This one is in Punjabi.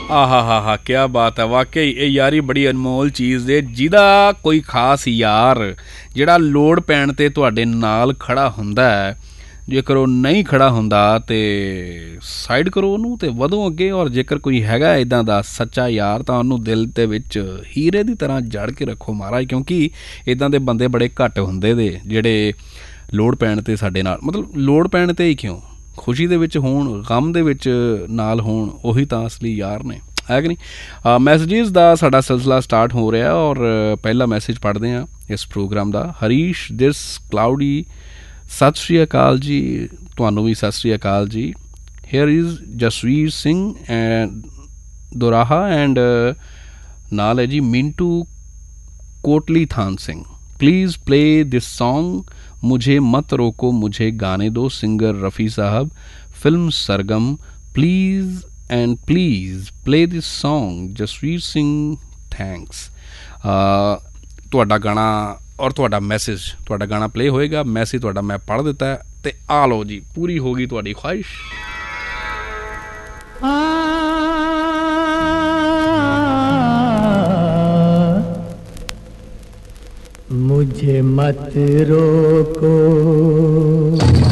ਆਹਾ ਹਾ ਹਾ ਕਿਆ ਬਾਤ ਹੈ। ਵਾਕਈ ਇਹ ਯਾਰੀ ਬੜੀ ਅਨਮੋਲ ਚੀਜ਼ ਹੈ, ਜਿਹਦਾ ਕੋਈ ਖਾਸ ਯਾਰ ਜਿਹੜਾ ਲੋੜ ਪੈਣ 'ਤੇ ਤੁਹਾਡੇ ਨਾਲ ਖੜਾ ਹੁੰਦਾ ਹੈ। ਜੇਕਰ ਉਹ ਨਹੀਂ ਖੜਾ ਹੁੰਦਾ ਤੇ ਸਾਈਡ ਕਰੋ ਉਹਨੂੰ ਤੇ ਵਧੋ ਅੱਗੇ। ਔਰ ਜੇਕਰ ਕੋਈ ਹੈਗਾ ਇੱਦਾਂ ਦਾ ਸੱਚਾ ਯਾਰ ਤਾਂ ਉਹਨੂੰ ਦਿਲ ਦੇ ਵਿੱਚ ਹੀਰੇ ਦੀ ਤਰ੍ਹਾਂ ਜੜ ਕੇ ਰੱਖੋ ਮਹਾਰਾਜ, ਕਿਉਂਕਿ ਇੱਦਾਂ ਦੇ ਬੰਦੇ ਬੜੇ ਘੱਟ ਹੁੰਦੇ ਦੇ ਜਿਹੜੇ ਲੋੜ ਪੈਣ 'ਤੇ ਸਾਡੇ ਨਾਲ, ਮਤਲਬ ਲੋੜ ਪੈਣ 'ਤੇ ਹੀ ਕਿਉਂ, ਖੁਸ਼ੀ ਦੇ ਵਿੱਚ ਹੋਣ, ਗਮ ਦੇ ਵਿੱਚ ਨਾਲ ਹੋਣ, ਉਹੀ ਤਾਂ ਅਸਲੀ ਯਾਰ ਨੇ, ਹੈ ਕਿ ਨਹੀਂ। ਮੈਸੇਜਿਸ ਦਾ ਸਾਡਾ ਸਿਲਸਿਲਾ ਸਟਾਰਟ ਹੋ ਰਿਹਾ ਔਰ ਪਹਿਲਾ ਮੈਸੇਜ ਪੜ੍ਹਦੇ ਹਾਂ ਇਸ ਪ੍ਰੋਗਰਾਮ ਦਾ। ਹਰੀਸ਼ ਦਿਸ ਕਲਾਉਡੀ, ਸਤਿ ਸ਼੍ਰੀ ਅਕਾਲ ਜੀ, ਤੁਹਾਨੂੰ ਵੀ ਸਤਿ ਸ਼੍ਰੀ ਅਕਾਲ ਜੀ। Hair is Jasvir Singh and Doraha and ਨਾਲ ਹੈ ਜੀ ਮਿੰਟੂ ਕੋਟਲੀ ਥਾਨ Singh. Please play this song मुझे मत रोको मुझे गाने दो, सिंगर रफ़ी साहब, film Sargam. Please and please play this song Jasvir Singh, thanks. ਤੁਹਾਡਾ ਗਾਣਾ ਔਰ ਤੁਹਾਡਾ ਮੈਸੇਜ, ਤੁਹਾਡਾ ਗਾਣਾ ਪਲੇ ਹੋਏਗਾ, ਮੈਸੇਜ ਤੁਹਾਡਾ ਮੈਂ ਪੜ੍ਹ ਦਿੱਤਾ ਹੈ ਅਤੇ ਆ ਲਓ ਜੀ, ਪੂਰੀ ਹੋ ਗਈ ਤੁਹਾਡੀ ਖੁਆਇਸ਼। मुझे मत रोको